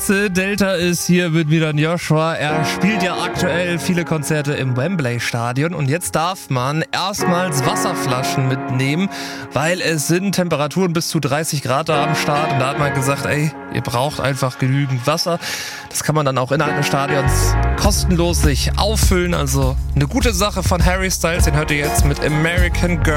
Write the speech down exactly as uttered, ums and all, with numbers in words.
Grüße, Delta ist hier mit Milan Joshua. Er spielt ja aktuell viele Konzerte im Wembley-Stadion und jetzt darf man erstmals Wasserflaschen mitnehmen, weil es sind Temperaturen bis zu dreißig Grad da am Start und da hat man gesagt, ey, ihr braucht einfach genügend Wasser. Das kann man dann auch innerhalb des Stadions kostenlos sich auffüllen, also eine gute Sache von Harry Styles, den hört ihr jetzt mit American Girl.